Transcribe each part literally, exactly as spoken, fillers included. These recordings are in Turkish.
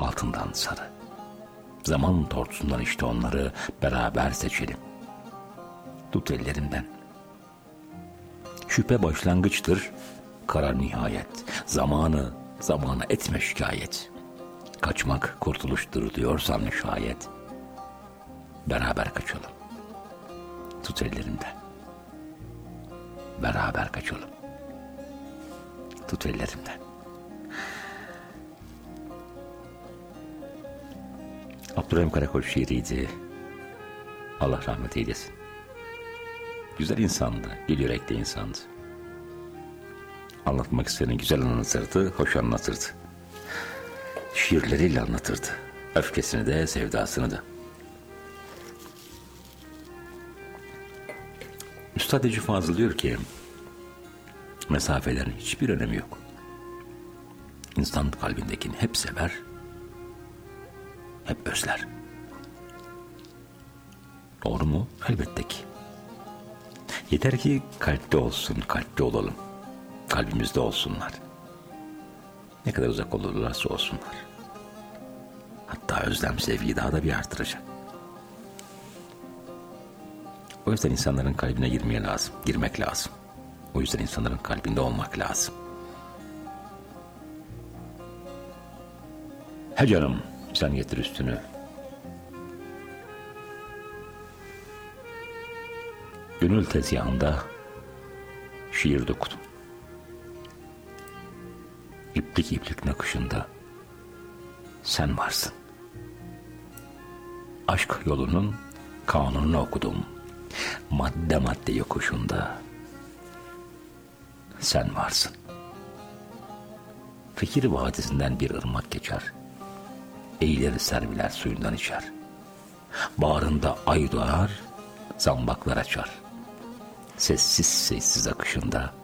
altından sarı. Zaman tortusundan işte onları beraber seçelim. Tut ellerimden. Şüphe başlangıçtır, karar nihayet. Zamanı, zamana etme şikayet. Kaçmak kurtuluştur diyorsan şayet. Beraber kaçalım. Tut ellerimden. Beraber kaçalım. Tut ellerimden. Abdurrahim Karakoç şiiriydi. Allah rahmet eylesin. Güzel insandı, gül yürekli insandı. Anlatmak istediğini güzel anlatırdı, hoş anlatırdı. Şiirleriyle anlatırdı. Öfkesini de, sevdasını da. Üstad Eci Fazıl diyor ki, mesafelerin hiçbir önemi yok. İnsan kalbindekini hep sever, hep özler. Doğru mu? Elbette ki. Yeter ki kalpte olsun, kalpte olalım. Kalbimizde olsunlar. Ne kadar uzak olurlarsa olsunlar. Hatta özlem sevgiyi daha da bir artıracak. O yüzden insanların kalbine girmeye lazım, girmek lazım. O yüzden insanların kalbinde olmak lazım. He canım, sen getir üstünü. Gönül tezgahında şiir dokudum. İplik iplik nakışında sen varsın. Aşk yolunun kanununu okudum. Madde madde yokuşunda sen varsın. Fikir vadisinden bir ırmak geçer. Eğileri serviler suyundan içer. Bağrında ay doğar, zambaklar açar. Sessiz sessiz akışında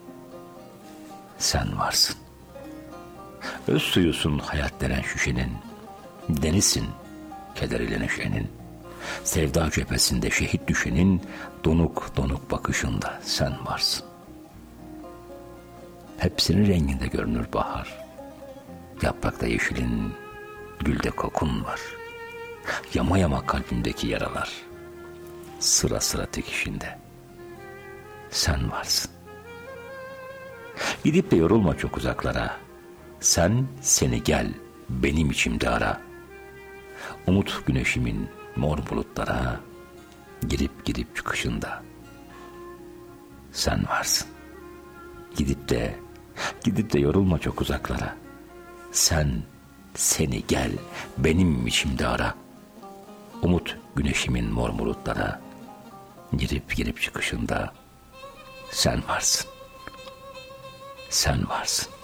sen varsın. Öz suyusun hayat denen şüşenin, denizsin keder ile neşenin, sevda cephesinde şehit düşenin donuk donuk bakışında sen varsın. Hepsinin renginde görünür bahar. Yaprakta yeşilin, gülde kokun var. Yama yama kalbimdeki yaralar, sıra sıra tekişinde sen varsın. Gidip de yorulma çok uzaklara. Sen seni gel benim içimde ara. Umut güneşimin mor bulutlara girip girip çıkışında sen varsın. Gidip de gidip de yorulma çok uzaklara. Sen seni gel benim içimde ara. Umut güneşimin mor bulutlara girip girip çıkışında sen varsın. Sen varsın.